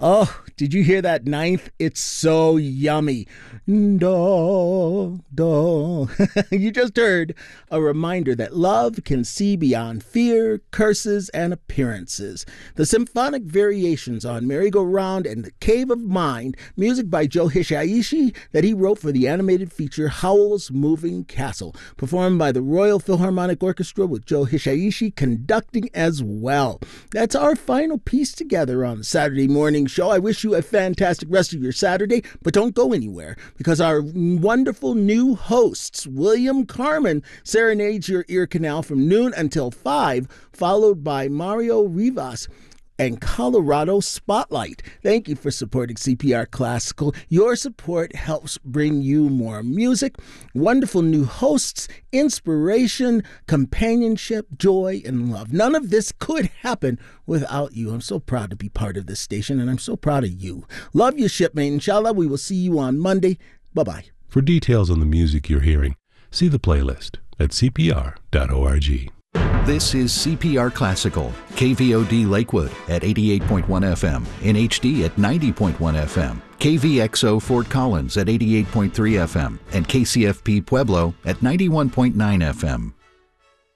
Oh, did you hear that ninth? It's so yummy. Do, do. You just heard a reminder that love can see beyond fear, curses, and appearances. The symphonic variations on Merry-Go-Round and the Cave of Mind, music by Joe Hisaishi that he wrote for the animated feature Howl's Moving Castle, performed by the Royal Philharmonic Orchestra with Joe Hisaishi conducting as well. That's our final piece together on the Saturday morning show. I wish you a fantastic rest of your Saturday, but don't go anywhere because our wonderful new hosts, William Carmen, serenades your ear canal from noon until 5, followed by Mario Rivas and Colorado Spotlight. Thank you for supporting CPR Classical. Your support helps bring you more music, wonderful new hosts, inspiration, companionship, joy, and love. None of this could happen without you. I'm so proud to be part of this station, and I'm so proud of you. Love you, shipmate. Inshallah, we will see you on Monday. Bye-bye. For details on the music you're hearing, see the playlist at cpr.org. This is CPR Classical, KVOD Lakewood at 88.1 FM, in HD at 90.1 FM, KVXO Fort Collins at 88.3 FM, and KCFP Pueblo at 91.9 FM.